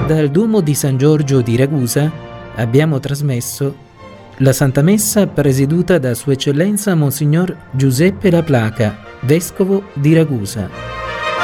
Dal Duomo di San Giorgio di Ragusa abbiamo trasmesso la Santa Messa presieduta da Sua Eccellenza Monsignor Giuseppe La Placa, Vescovo di Ragusa.